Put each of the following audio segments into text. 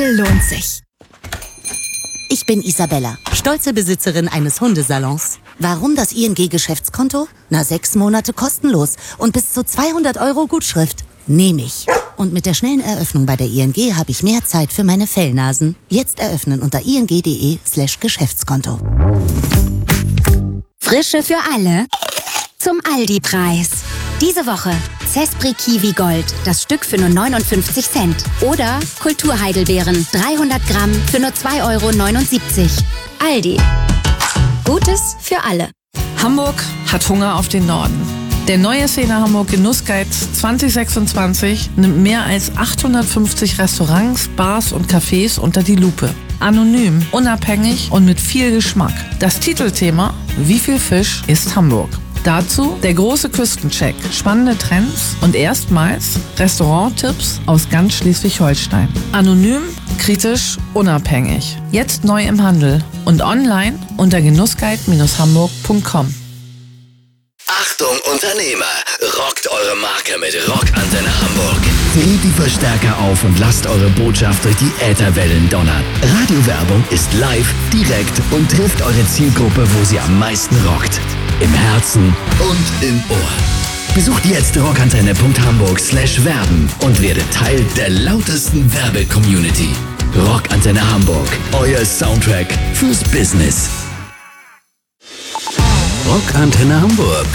Wechsel lohnt sich. Ich bin Isabella, stolze Besitzerin eines Hundesalons. Warum das ING-Geschäftskonto? 6 Monate kostenlos und bis zu 200 € Gutschrift. Nehme ich. Und mit der schnellen Eröffnung bei der ING habe ich mehr Zeit für meine Fellnasen. Jetzt eröffnen unter ing.de/Geschäftskonto. Frische für alle zum Aldi-Preis. Diese Woche Zespri Kiwi Gold, das Stück für nur 59 Cent. Oder Kulturheidelbeeren, 300 Gramm für nur 2,79 €. Aldi. Gutes für alle. Hamburg hat Hunger auf den Norden. Der neue Szene Hamburg Genussguide 2026 nimmt mehr als 850 Restaurants, Bars und Cafés unter die Lupe. Anonym, unabhängig und mit viel Geschmack. Das Titelthema: Wie viel Fisch ist Hamburg? Dazu der große Küstencheck, spannende Trends und erstmals Restauranttipps aus ganz Schleswig-Holstein. Anonym, kritisch, unabhängig. Jetzt neu im Handel und online unter genussguide-hamburg.com. Achtung Unternehmer, rockt eure Marke mit Rockantenne Hamburg. Dreht die Verstärker auf und lasst eure Botschaft durch die Ätherwellen donnern. Radiowerbung ist live, direkt und trifft eure Zielgruppe, wo sie am meisten rockt. Im Herzen und im Ohr. Besucht jetzt rockantenne.hamburg/werben und werdet Teil der lautesten Werbe-Community. Rockantenne Hamburg, euer Soundtrack fürs Business. Rockantenne Hamburg.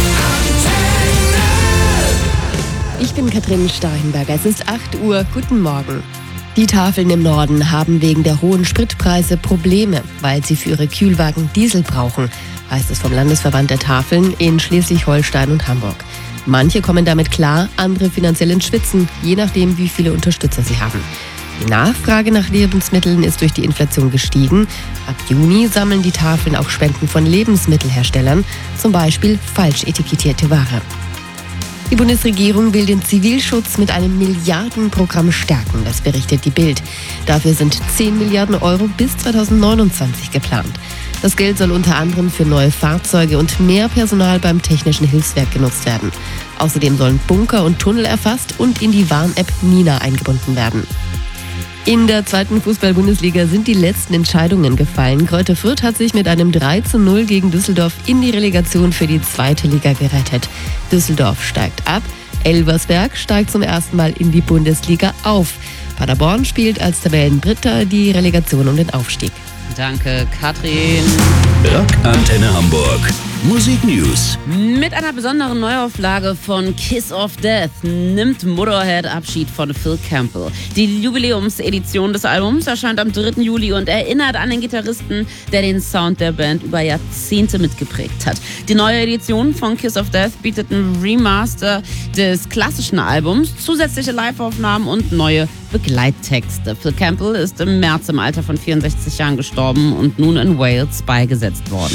Ich bin Katrin Steinberger. Es ist 8 Uhr. Guten Morgen. Die Tafeln im Norden haben wegen der hohen Spritpreise Probleme, weil sie für ihre Kühlwagen Diesel brauchen, heißt es vom Landesverband der Tafeln in Schleswig-Holstein und Hamburg. Manche kommen damit klar, andere finanziell ins Schwitzen, je nachdem, wie viele Unterstützer sie haben. Die Nachfrage nach Lebensmitteln ist durch die Inflation gestiegen. Ab Juni sammeln die Tafeln auch Spenden von Lebensmittelherstellern, zum Beispiel falsch etikettierte Ware. Die Bundesregierung will den Zivilschutz mit einem Milliardenprogramm stärken, das berichtet die Bild. Dafür sind 10 Milliarden € bis 2029 geplant. Das Geld soll unter anderem für neue Fahrzeuge und mehr Personal beim Technischen Hilfswerk genutzt werden. Außerdem sollen Bunker und Tunnel erfasst und in die Warn-App Nina eingebunden werden. In der 2. Fußball-Bundesliga sind die letzten Entscheidungen gefallen. Greuther Fürth hat sich mit einem 3:0 gegen Düsseldorf in die Relegation für die 2. Liga gerettet. Düsseldorf steigt ab, Elversberg steigt zum ersten Mal in die Bundesliga auf. Paderborn spielt als Tabellendritter die Relegation um den Aufstieg. Danke, Katrin. Rockantenne Hamburg. Musik News. Mit einer besonderen Neuauflage von Kiss of Death nimmt Motorhead Abschied von Phil Campbell. Die Jubiläumsedition des Albums erscheint am 3. Juli und erinnert an den Gitarristen, der den Sound der Band über Jahrzehnte mitgeprägt hat. Die neue Edition von Kiss of Death bietet ein Remaster des klassischen Albums, zusätzliche Live-Aufnahmen und neue Begleittexte. Phil Campbell ist im März im Alter von 64 Jahren gestorben und nun in Wales beigesetzt worden.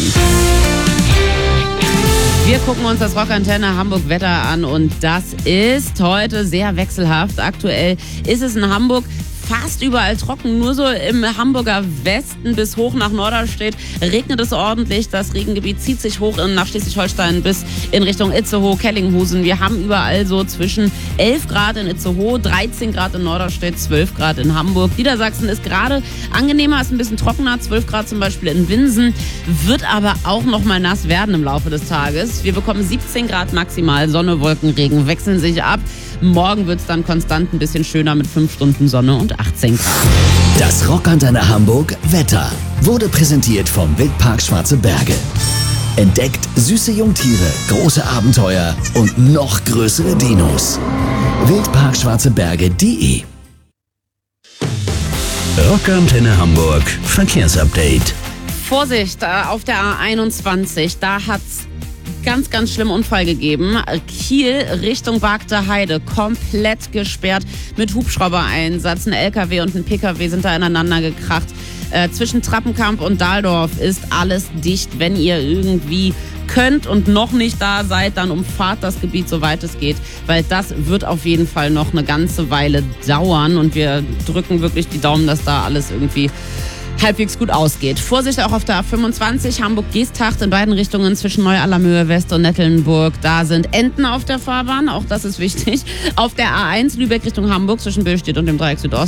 Wir gucken uns das Rockantenne Hamburg Wetter an und das ist heute sehr wechselhaft. Aktuell ist es in Hamburg fast überall trocken, nur so im Hamburger Westen bis hoch nach Norderstedt regnet es ordentlich. Das Regengebiet zieht sich hoch nach Schleswig-Holstein bis in Richtung Itzehoe, Kellinghusen. Wir haben überall so zwischen 11 Grad in Itzehoe, 13 Grad in Norderstedt, 12 Grad in Hamburg. Niedersachsen ist gerade angenehmer, ist ein bisschen trockener, 12 Grad zum Beispiel in Winsen, wird aber auch noch mal nass werden im Laufe des Tages. Wir bekommen 17 Grad maximal, Sonne, Wolken, Regen wechseln sich ab. Morgen wird es dann konstant ein bisschen schöner mit 5 Stunden Sonne und 18 Grad. Das Rockantenne Hamburg Wetter wurde präsentiert vom Wildpark Schwarze Berge. Entdeckt süße Jungtiere, große Abenteuer und noch größere Dinos. wildparkschwarzeberge.de. Rockantenne Hamburg Verkehrsupdate. Vorsicht, auf der A21, da hat's ganz, ganz schlimmen Unfall gegeben. Kiel Richtung Bargter Heide komplett gesperrt mit Hubschraubereinsatz. Ein LKW und ein PKW sind da ineinander gekracht. Zwischen Trappenkamp und Dahldorf ist alles dicht. Wenn ihr irgendwie könnt und noch nicht da seid, dann umfahrt das Gebiet, soweit es geht, weil das wird auf jeden Fall noch eine ganze Weile dauern und wir drücken wirklich die Daumen, dass da alles irgendwie halbwegs gut ausgeht. Vorsicht auch auf der A25 Hamburg-Geesthacht in beiden Richtungen zwischen Neu-Allermöhe West und Nettelnburg. Da sind Enten auf der Fahrbahn, auch das ist wichtig. Auf der A1 Lübeck Richtung Hamburg zwischen Billstedt und dem Dreieck Südost